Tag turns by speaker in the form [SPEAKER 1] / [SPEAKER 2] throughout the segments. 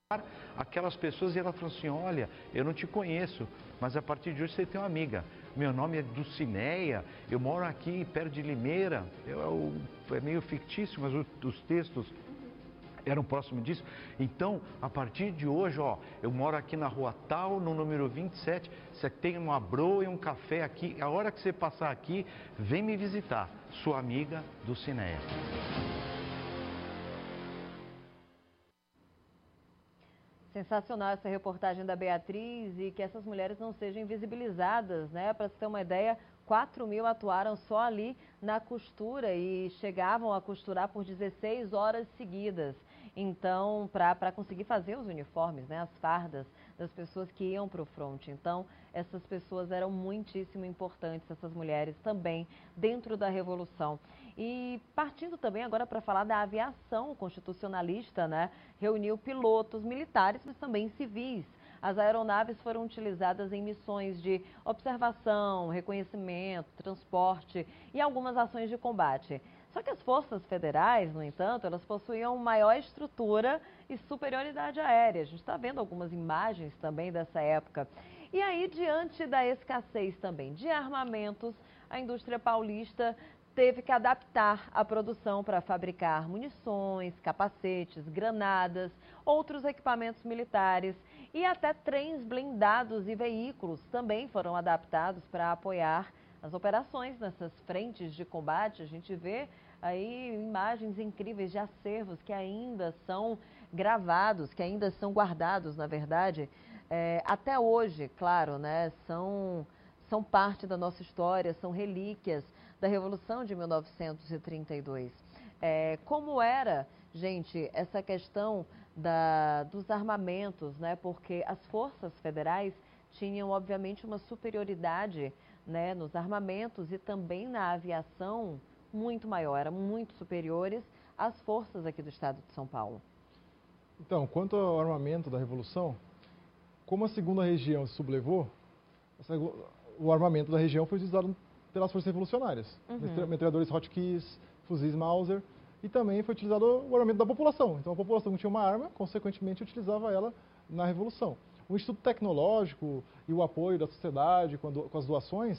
[SPEAKER 1] aquelas pessoas e ela falou assim, olha, eu não te conheço, mas a partir de hoje você tem uma amiga. Meu nome é Dulcineia, eu moro aqui perto de Limeira. É meio fictício, mas os textos eram próximos disso. Então, a partir de hoje, ó, eu moro aqui na rua tal, no número 27, você tem uma broa e um café aqui. A hora que você passar aqui, vem me visitar. Sua amiga Dulcineia.
[SPEAKER 2] Sensacional essa reportagem da Beatriz e que essas mulheres não sejam invisibilizadas, né? Para você ter uma ideia, 4.000 atuaram só ali na costura e chegavam a costurar por 16 horas seguidas. Então, para conseguir fazer os uniformes, né, as fardas das pessoas que iam para o fronte. Então, essas pessoas eram muitíssimo importantes, essas mulheres também, dentro da Revolução. E partindo também agora para falar da aviação constitucionalista, né, reuniu pilotos militares, mas também civis. As aeronaves foram utilizadas em missões de observação, reconhecimento, transporte e algumas ações de combate. Só que as forças federais, no entanto, elas possuíam maior estrutura e superioridade aérea. A gente está vendo algumas imagens também dessa época. E aí, diante da escassez também de armamentos, a indústria paulista teve que adaptar a produção para fabricar munições, capacetes, granadas, outros equipamentos militares e até trens blindados e veículos também foram adaptados para apoiar as operações nessas frentes de combate. A gente vê aí imagens incríveis de acervos que ainda são gravados, que ainda são guardados, na verdade, até hoje, claro, né? São parte da nossa história, são relíquias da Revolução de 1932. Como era, gente, essa questão dos armamentos, né? Porque as forças federais tinham, obviamente, uma superioridade, né, nos armamentos e também na aviação muito maior, eram muito superiores às forças aqui do estado de São Paulo.
[SPEAKER 3] Então, quanto ao armamento da Revolução, como a segunda região se sublevou, o armamento da região foi utilizado pelas forças revolucionárias. Metralhadores Hotchkiss, fuzis Mauser, e também foi utilizado o armamento da população. Então a população tinha uma arma, consequentemente utilizava ela na Revolução. O Instituto Tecnológico e o apoio da sociedade com as doações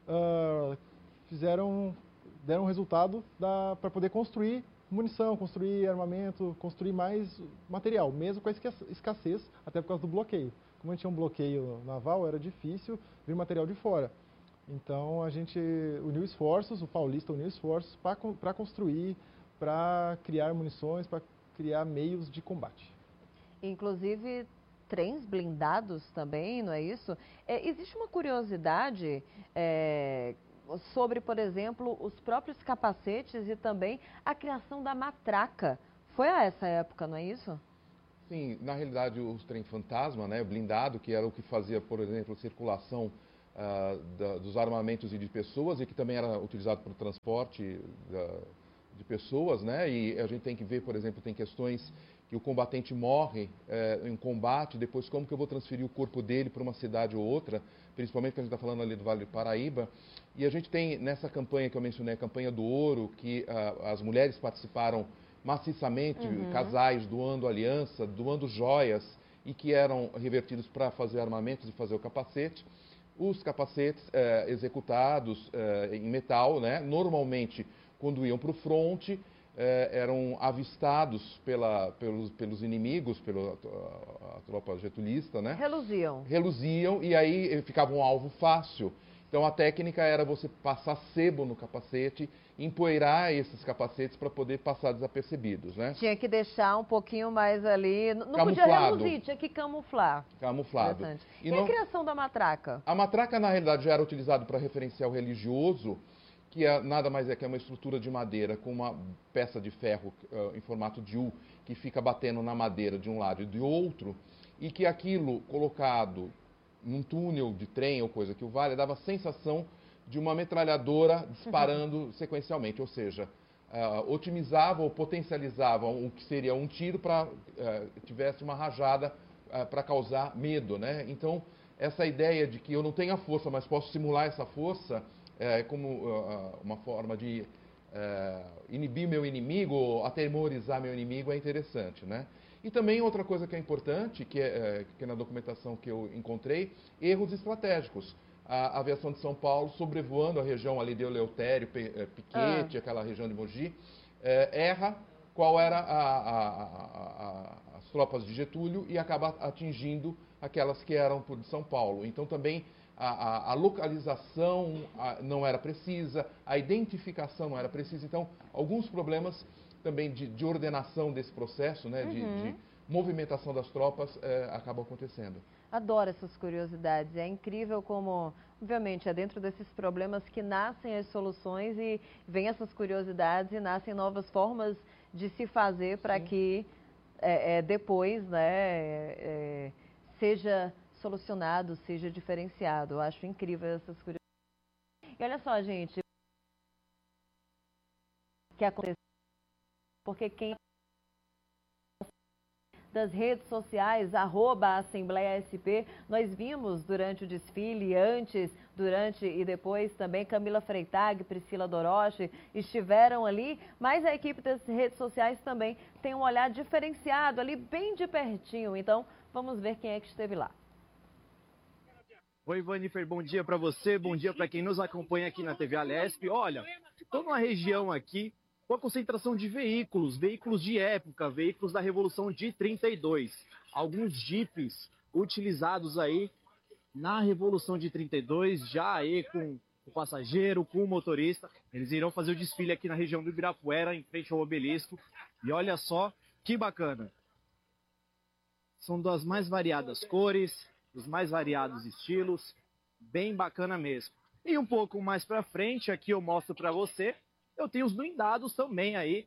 [SPEAKER 3] deram resultado para poder construir munição, construir armamento, construir mais material, mesmo com a escassez, até por causa do bloqueio. Como a gente tinha um bloqueio naval, era difícil vir material de fora. Então a gente uniu esforços, o paulista uniu esforços para construir, para criar munições, para criar meios de combate.
[SPEAKER 2] Inclusive trens blindados também, não é isso? Existe uma curiosidade sobre, por exemplo, os próprios capacetes e também a criação da matraca. Foi a essa época, não é isso?
[SPEAKER 4] Sim, na realidade os trem fantasma, né, blindado, que era o que fazia, por exemplo, circulação dos armamentos e de pessoas, e que também era utilizado para o transporte de pessoas, né? E a gente tem que ver, por exemplo, tem questões que o combatente morre em combate, depois como que eu vou transferir o corpo dele para uma cidade ou outra, principalmente que a gente está falando ali do Vale do Paraíba. E a gente tem nessa campanha que eu mencionei, a campanha do ouro, que as mulheres participaram maciçamente, casais doando aliança, doando joias, e que eram revertidos para fazer armamentos e fazer o capacete. Os capacetes executados em metal, né, normalmente quando iam para o fronte, eram avistados pelos inimigos, pela tropa getulista, né?
[SPEAKER 2] Reluziam.
[SPEAKER 4] Reluziam e aí ficava um alvo fácil. Então a técnica era você passar sebo no capacete, empoeirar esses capacetes para poder passar desapercebidos, né?
[SPEAKER 2] Tinha que deixar um pouquinho mais ali, não podia reluzir, tinha que camuflar.
[SPEAKER 4] Camuflado.
[SPEAKER 2] E a criação da matraca?
[SPEAKER 4] A matraca, na realidade, já era utilizada para referencial religioso, que nada mais é que uma estrutura de madeira com uma peça de ferro em formato de U, que fica batendo na madeira de um lado e de outro, e que aquilo colocado num túnel de trem ou coisa que o valha, dava a sensação de uma metralhadora disparando sequencialmente, ou seja, otimizava ou potencializava o que seria um tiro para tivesse uma rajada para causar medo, né? Então, essa ideia de que eu não tenho a força, mas posso simular essa força, como uma forma de inibir meu inimigo, atemorizar meu inimigo é interessante, né? E também outra coisa que é importante, que é na documentação que eu encontrei, erros estratégicos. A aviação de São Paulo, sobrevoando a região ali de Eleutério, Piquete, aquela região de Mogi, erra qual era as tropas de Getúlio e acaba atingindo aquelas que eram de São Paulo. Então também a localização não era precisa, a identificação não era precisa. Então, alguns problemas também de ordenação desse processo, né, de movimentação das tropas, acabam acontecendo.
[SPEAKER 2] Adoro essas curiosidades. É incrível como, obviamente, é dentro desses problemas que nascem as soluções e vêm essas curiosidades e nascem novas formas de se fazer para que depois, né, seja solucionado, seja diferenciado. Eu acho incrível essas curiosidades. E olha só, gente, o que aconteceu, porque quem das redes sociais, @AssembleiaSP, nós vimos durante o desfile, antes, durante e depois também Camila Freitag, Priscila Doroche estiveram ali, mas a equipe das redes sociais também tem um olhar diferenciado ali, bem de pertinho. Então, vamos ver quem é que esteve lá.
[SPEAKER 5] Oi, Vanifer, bom dia para você, bom dia para quem nos acompanha aqui na TV Alesp. Olha, estou numa região aqui com a concentração de veículos de época, veículos da Revolução de 32. Alguns jipes utilizados aí na Revolução de 32, já aí com o passageiro, com o motorista. Eles irão fazer o desfile aqui na região do Ibirapuera, em frente ao obelisco. E olha só que bacana. São das mais variadas cores, dos mais variados estilos, bem bacana mesmo. E um pouco mais para frente, aqui eu mostro para você, eu tenho os blindados também aí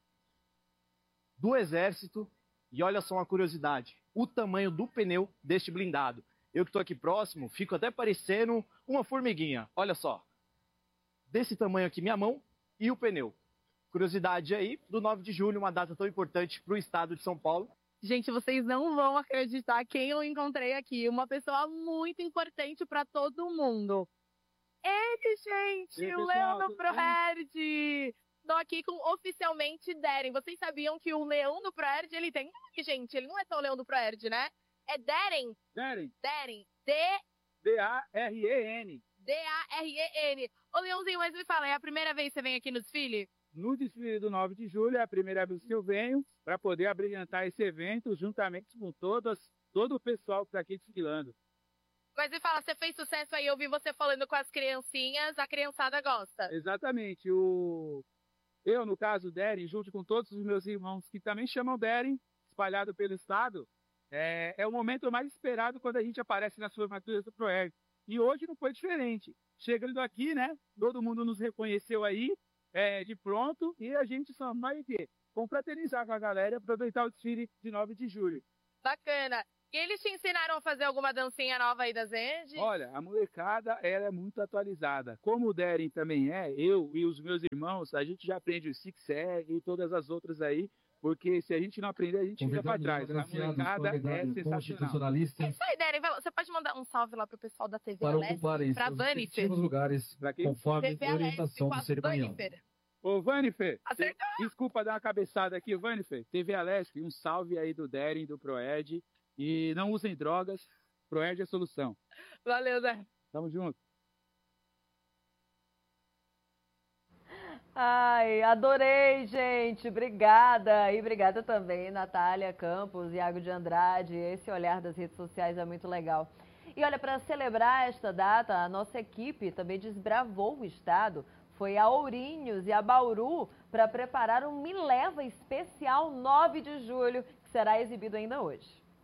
[SPEAKER 5] do Exército. E olha só uma curiosidade, o tamanho do pneu deste blindado. Eu que estou aqui próximo, fico até parecendo uma formiguinha. Olha só, desse tamanho aqui minha mão e o pneu. Curiosidade aí do 9 de julho, uma data tão importante para o estado de São Paulo.
[SPEAKER 6] Gente, vocês não vão acreditar quem eu encontrei aqui. Uma pessoa muito importante para todo mundo. Ele, gente, o Leão do Proerd. Estou aqui com oficialmente Deren. Vocês sabiam que o Leão do Proerd, ele tem nome, gente? Ele não é só o Leão do Proerd, né? É Deren.
[SPEAKER 7] Deren.
[SPEAKER 6] Deren.
[SPEAKER 7] D-A-R-E-N.
[SPEAKER 6] D-A-R-E-N. Ô, Leãozinho, mas me fala, é a primeira vez que você vem aqui no desfile?
[SPEAKER 7] No desfile do 9 de julho é a primeira vez que eu venho para poder abrilhantar esse evento juntamente com todo o pessoal que está aqui desfilando.
[SPEAKER 6] Mas me fala, você fez sucesso aí, eu vi você falando com as criancinhas, a criançada gosta.
[SPEAKER 7] Exatamente. Eu, no caso, Deren, junto com todos os meus irmãos que também chamam Deren, espalhado pelo estado, é o momento mais esperado quando a gente aparece nas formaturas do Proerd. E hoje não foi diferente. Chegando aqui, né, todo mundo nos reconheceu aí, de pronto, e a gente só vai confraternizar com a galera e aproveitar o desfile de 9 de julho.
[SPEAKER 6] Bacana. E eles te ensinaram a fazer alguma dancinha nova aí da Zend?
[SPEAKER 7] Olha, a molecada, ela é muito atualizada. Como o Deren também eu e os meus irmãos, a gente já aprende o Six Egg e todas as outras aí, porque se a gente não aprender, a gente fica para trás. A molecada é sensacional.
[SPEAKER 6] É isso aí, Deren. Você pode mandar um salve lá pro pessoal da TV Alesp, pra Vanifer.
[SPEAKER 8] Lugares, conforme a orientação do cerimonial.
[SPEAKER 7] Ô, Vanifer,
[SPEAKER 6] acertou!
[SPEAKER 7] Desculpa dar uma cabeçada aqui, Vanifer. TV Alesp, um salve aí do Deren, do Proerd. E não usem drogas, Proerd é a solução.
[SPEAKER 6] Valeu, Zé.
[SPEAKER 7] Tamo junto.
[SPEAKER 2] Ai, adorei, gente. Obrigada. E obrigada também, Natália Campos, Iago de Andrade. Esse olhar das redes sociais é muito legal. E olha, para celebrar esta data, a nossa equipe também desbravou o estado. Foi a Ourinhos e a Bauru para preparar um Me Leva especial 9 de julho, que será exibido ainda hoje.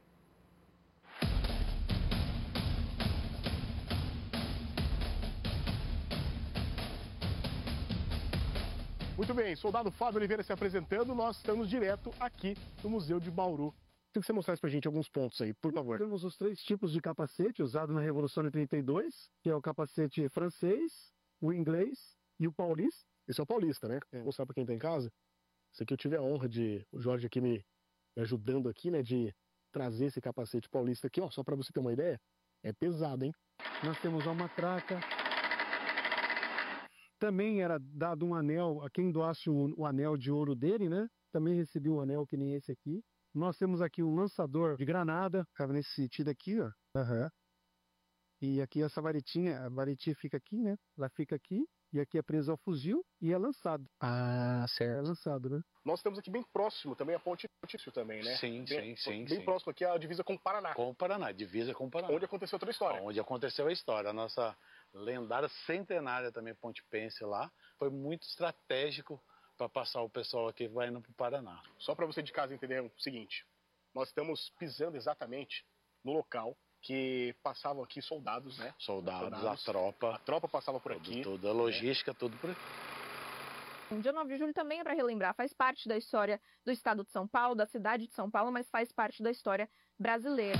[SPEAKER 9] Muito bem, soldado Fábio Oliveira se apresentando, nós estamos direto aqui no Museu de Bauru. Queria que você mostrasse pra gente alguns pontos aí, por favor.
[SPEAKER 10] Temos os 3 tipos de capacete usados na Revolução de 32, que é o capacete francês, o inglês e o paulista.
[SPEAKER 9] Esse é o paulista, né? Vou mostrar pra quem tá em casa. Esse aqui eu tive a honra de, o Jorge aqui me ajudando aqui, né, de trazer esse capacete paulista aqui, ó, só pra você ter uma ideia, é pesado, hein?
[SPEAKER 10] Nós temos a matraca, Também era dado um anel a quem doasse o anel de ouro dele, né? Também recebi um anel que nem esse aqui. Nós temos aqui um lançador de granada, ficava nesse sentido aqui, ó. E aqui essa varetinha, a varetinha fica aqui, né? Ela fica aqui, e aqui é preso ao fuzil e é lançado.
[SPEAKER 11] Ah, certo.
[SPEAKER 10] É lançado, né?
[SPEAKER 9] Nós temos aqui bem próximo também a Ponte Tício também, né?
[SPEAKER 11] Sim.
[SPEAKER 9] Bem próximo aqui a divisa com o Paraná.
[SPEAKER 11] Com o Paraná, divisa com o Paraná.
[SPEAKER 9] Onde aconteceu toda a história.
[SPEAKER 11] Onde aconteceu a história. A nossa lendária centenária também, Ponte Pense lá, foi muito estratégico para passar o pessoal aqui vai indo para o Paraná.
[SPEAKER 9] Só para você de casa entender o seguinte, nós estamos pisando exatamente no local que passavam aqui soldados, né?
[SPEAKER 11] Soldados, a tropa.
[SPEAKER 9] A tropa passava por aqui.
[SPEAKER 11] Toda a logística, tudo por aqui.
[SPEAKER 6] O dia 9 de julho também é para relembrar, faz parte da história do estado de São Paulo, da cidade de São Paulo, mas faz parte da história brasileira.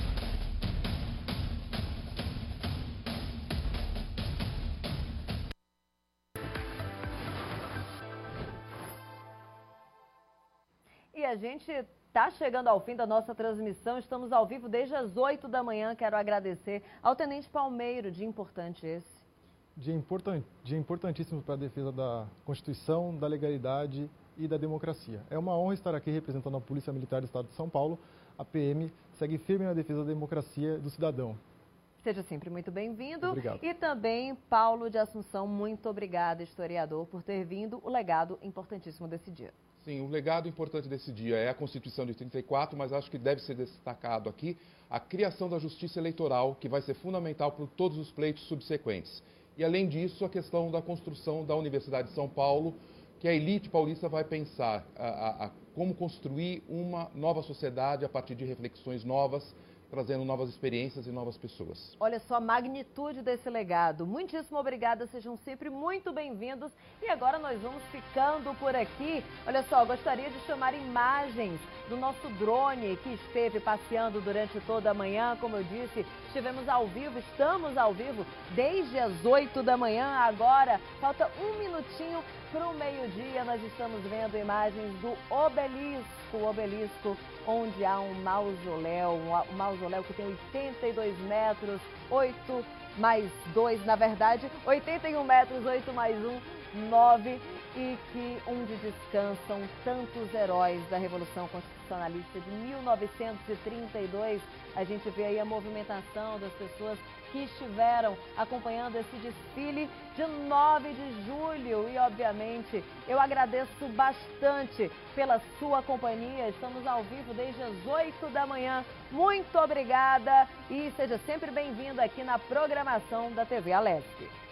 [SPEAKER 2] E a gente está chegando ao fim da nossa transmissão, estamos ao vivo desde as 8 da manhã. Quero agradecer ao Tenente Palmeiro, dia importante esse.
[SPEAKER 3] Dia importantíssimo para a defesa da Constituição, da legalidade e da democracia. É uma honra estar aqui representando a Polícia Militar do Estado de São Paulo. A PM segue firme na defesa da democracia do cidadão.
[SPEAKER 2] Seja sempre muito bem-vindo.
[SPEAKER 3] Obrigado.
[SPEAKER 2] E também Paulo de Assunção, muito obrigada, historiador, por ter vindo, o legado importantíssimo desse dia.
[SPEAKER 4] Sim, o legado importante desse dia é a Constituição de 34, mas acho que deve ser destacado aqui a criação da Justiça Eleitoral, que vai ser fundamental para todos os pleitos subsequentes. E, além disso, a questão da construção da Universidade de São Paulo, que a elite paulista vai pensar como construir uma nova sociedade a partir de reflexões novas, trazendo novas experiências e novas pessoas.
[SPEAKER 2] Olha só a magnitude desse legado. Muitíssimo obrigada, sejam sempre muito bem-vindos. E agora nós vamos ficando por aqui. Olha só, gostaria de chamar imagens do nosso drone que esteve passeando durante toda a manhã. Como eu disse, estamos ao vivo desde as 8 da manhã. Agora, falta um minutinho para o meio-dia. Nós estamos vendo imagens do o obelisco onde há um mausoléu que tem 82 metros, 8 mais 2, na verdade, 81 metros, 8 mais 1, 9, e onde descansam tantos heróis da Revolução Constitucionalista de 1932. A gente vê aí a movimentação das pessoas que estiveram acompanhando esse desfile de 9 de julho. E, obviamente, eu agradeço bastante pela sua companhia. Estamos ao vivo desde as 8 da manhã. Muito obrigada e seja sempre bem-vindo aqui na programação da TV Alesp.